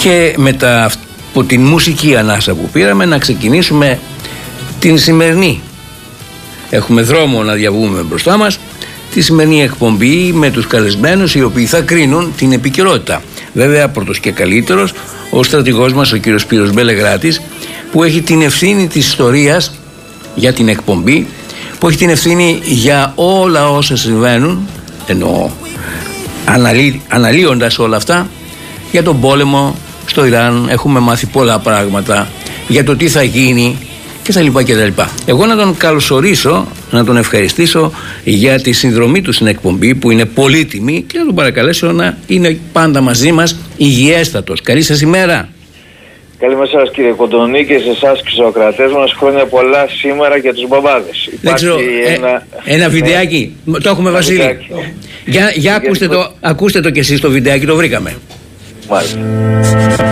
και μετά από την μουσική ανάσα που πήραμε να ξεκινήσουμε την σημερινή. Έχουμε δρόμο να διαβούμε μπροστά μας. Τη σημερινή εκπομπή με τους καλεσμένους οι οποίοι θα κρίνουν την επικαιρότητα. Βέβαια πρώτος και καλύτερος ο στρατηγός μας ο κύριος Σπύρος Μπελεγράτης, που έχει την ευθύνη της ιστορίας για την εκπομπή, που έχει την ευθύνη για όλα όσα συμβαίνουν, εννοώ αναλύοντας όλα αυτά, για τον πόλεμο στο Ιράν. Έχουμε μάθει πολλά πράγματα για το τι θα γίνει και τα λοιπά και τα λοιπά. Εγώ να τον καλωσορίσω, να τον ευχαριστήσω για τη συνδρομή του στην εκπομπή που είναι πολύτιμη και να τον παρακαλέσω να είναι πάντα μαζί μας υγιέστατος. Καλή σας ημέρα. Καλημέρα σας κύριε Κοντονή και σε εσάς και στους ακροατές μας. Χρόνια πολλά σήμερα για τους μπαμπάδες. Δεν ξέρω, ένα βιντεάκι, το έχουμε Βασίλη. Για ακούστε το κι εσείς το βιντεάκι, το βρήκαμε. Μάλιστα.